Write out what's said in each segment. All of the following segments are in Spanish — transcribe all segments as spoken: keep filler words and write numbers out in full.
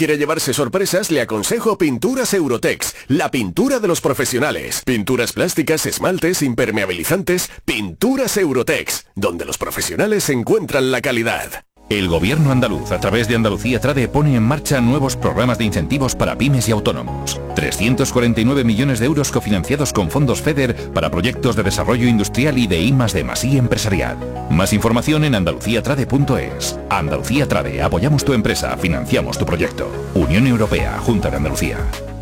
quiere llevarse sorpresas, le aconsejo Pinturas Eurotex, la pintura de los profesionales. Pinturas plásticas, esmaltes, impermeabilizantes, Pinturas Eurotex, donde los profesionales encuentran la calidad. El Gobierno andaluz, a través de Andalucía Trade, pone en marcha nuevos programas de incentivos para pymes y autónomos. trescientos cuarenta y nueve millones de euros cofinanciados con fondos FEDER para proyectos de desarrollo industrial y de I más D más I empresarial. Más información en andalucía trade punto es. Andalucía Trade, apoyamos tu empresa, financiamos tu proyecto. Unión Europea, Junta de Andalucía.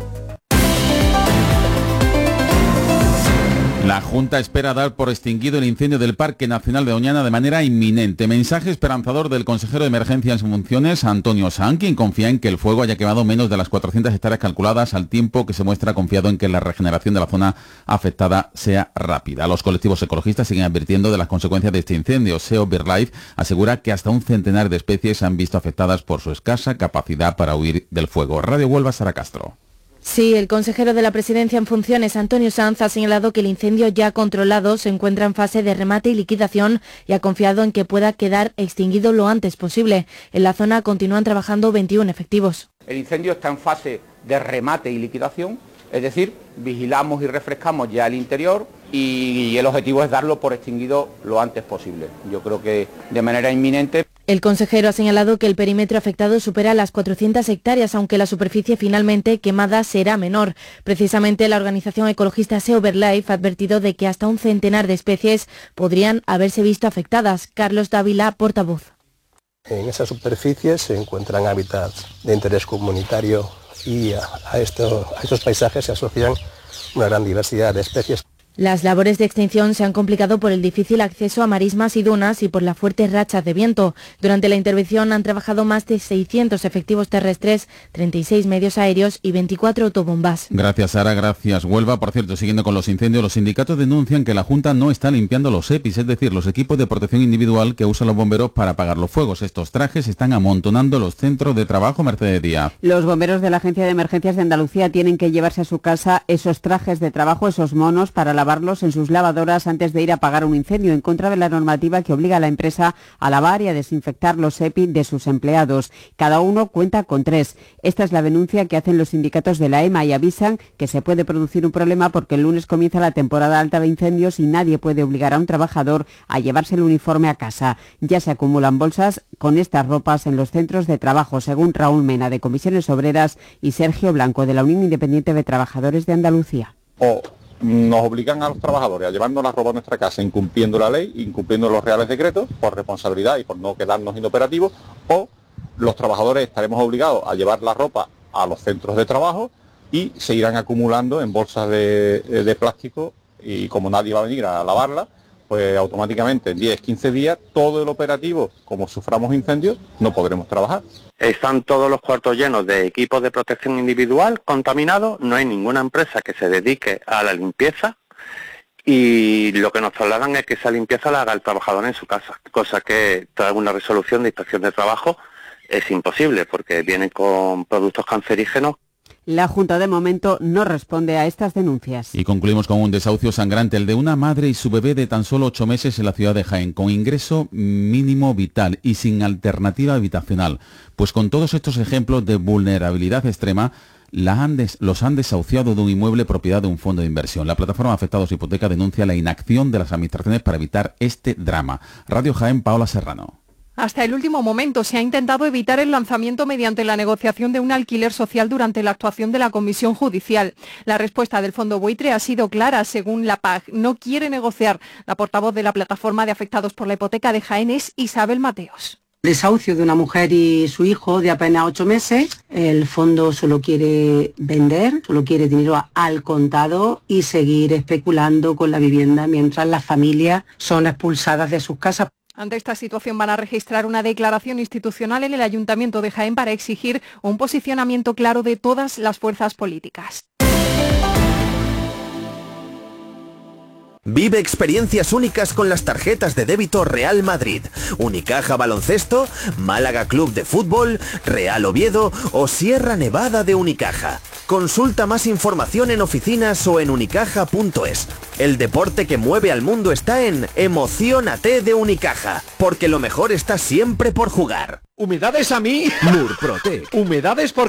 La Junta espera dar por extinguido el incendio del Parque Nacional de Doñana de manera inminente. Mensaje esperanzador del consejero de Emergencias en funciones, Antonio Sanz, quien confía en que el fuego haya quemado menos de las cuatrocientas hectáreas calculadas, al tiempo que se muestra confiado en que la regeneración de la zona afectada sea rápida. Los colectivos ecologistas siguen advirtiendo de las consecuencias de este incendio. SEO BirdLife asegura que hasta un centenar de especies se han visto afectadas por su escasa capacidad para huir del fuego. Radio Huelva, Sara Castro. Sí, el consejero de la Presidencia en funciones, Antonio Sanz, ha señalado que el incendio ya controlado se encuentra en fase de remate y liquidación y ha confiado en que pueda quedar extinguido lo antes posible. En la zona continúan trabajando veintiuno efectivos. El incendio está en fase de remate y liquidación, es decir, vigilamos y refrescamos ya el interior y el objetivo es darlo por extinguido lo antes posible. Yo creo que de manera inminente. El consejero ha señalado que el perímetro afectado supera las cuatrocientas hectáreas, aunque la superficie finalmente quemada será menor. Precisamente la organización ecologista SEO BirdLife ha advertido de que hasta un centenar de especies podrían haberse visto afectadas. Carlos Dávila, portavoz. En esa superficie se encuentran hábitats de interés comunitario y a, a, esto, a estos paisajes se asocian una gran diversidad de especies. Las labores de extinción se han complicado por el difícil acceso a marismas y dunas y por las fuertes rachas de viento. Durante la intervención han trabajado más de seiscientos efectivos terrestres, treinta y seis medios aéreos y veinticuatro autobombas. Gracias, Sara. Gracias, Huelva. Por cierto, siguiendo con los incendios, los sindicatos denuncian que la Junta no está limpiando los EPIs, es decir, los equipos de protección individual que usan los bomberos para apagar los fuegos. Estos trajes están amontonando los centros de trabajo. Mercedes Díaz. Los bomberos de la Agencia de Emergencias de Andalucía tienen que llevarse a su casa esos trajes de trabajo, esos monos, para lavarlos en sus lavadoras antes de ir a apagar un incendio, en contra de la normativa que obliga a la empresa a lavar y a desinfectar los EPI de sus empleados. Cada uno cuenta con tres. Esta es la denuncia que hacen los sindicatos de la EMA y avisan que se puede producir un problema porque el lunes comienza la temporada alta de incendios y nadie puede obligar a un trabajador a llevarse el uniforme a casa. Ya se acumulan bolsas con estas ropas en los centros de trabajo, según Raúl Mena, de Comisiones Obreras, y Sergio Blanco, de la Unión Independiente de Trabajadores de Andalucía. O nos obligan a los trabajadores a llevarnos la ropa a nuestra casa incumpliendo la ley, incumpliendo los reales decretos, por responsabilidad y por no quedarnos inoperativos, o los trabajadores estaremos obligados a llevar la ropa a los centros de trabajo y se irán acumulando en bolsas de, de plástico, y como nadie va a venir a lavarla, pues automáticamente en diez, quince días todo el operativo, como suframos incendios, no podremos trabajar. Están todos los cuartos llenos de equipos de protección individual contaminados, no hay ninguna empresa que se dedique a la limpieza y lo que nos trasladan es que esa limpieza la haga el trabajador en su casa, cosa que tras una resolución de inspección de trabajo es imposible porque vienen con productos cancerígenos. La Junta de momento no responde a estas denuncias. Y concluimos con un desahucio sangrante, el de una madre y su bebé de tan solo ocho meses en la ciudad de Jaén, con ingreso mínimo vital y sin alternativa habitacional. Pues con todos estos ejemplos de vulnerabilidad extrema, la han des, los han desahuciado de un inmueble propiedad de un fondo de inversión. La plataforma Afectados Hipoteca denuncia la inacción de las administraciones para evitar este drama. Radio Jaén, Paola Serrano. Hasta el último momento se ha intentado evitar el lanzamiento mediante la negociación de un alquiler social durante la actuación de la Comisión Judicial. La respuesta del Fondo Buitre ha sido clara, según la P A G. No quiere negociar. La portavoz de la plataforma de afectados por la hipoteca de Jaén es Isabel Mateos. Desahucio de una mujer y su hijo de apenas ocho meses. El fondo solo quiere vender, solo quiere dinero al contado y seguir especulando con la vivienda mientras las familias son expulsadas de sus casas. Ante esta situación van a registrar una declaración institucional en el Ayuntamiento de Jaén para exigir un posicionamiento claro de todas las fuerzas políticas. Vive experiencias únicas con las tarjetas de débito Real Madrid, Unicaja Baloncesto, Málaga Club de Fútbol, Real Oviedo o Sierra Nevada de Unicaja. Consulta más información en oficinas o en unicaja punto es. El deporte que mueve al mundo está en Emociónate de Unicaja, porque lo mejor está siempre por jugar. ¿Humedades a mí? Murprotec. ¿Humedades por